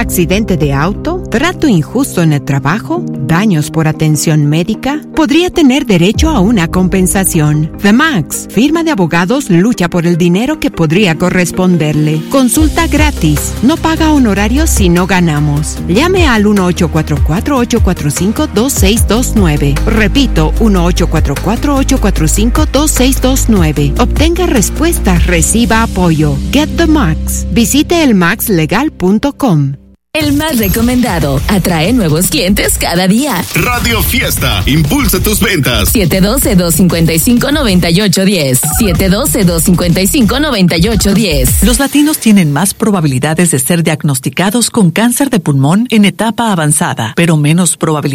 ¿Accidente de auto? ¿Trato injusto en el trabajo? ¿Daños por atención médica? Podría tener derecho a una compensación. The Max, firma de abogados, lucha por el dinero que podría corresponderle. Consulta gratis. No paga honorarios si no ganamos. Llame al 1-844-845-2629. Repito, 1-844-845-2629. Obtenga respuestas, reciba apoyo. Get the Max. Visite elmaxlegal.com. El más recomendado atrae nuevos clientes cada día. Radio Fiesta, impulsa tus ventas. 712-255-9810. 712-255-9810. Los latinos tienen más probabilidades de ser diagnosticados con cáncer de pulmón en etapa avanzada, pero menos probabilidades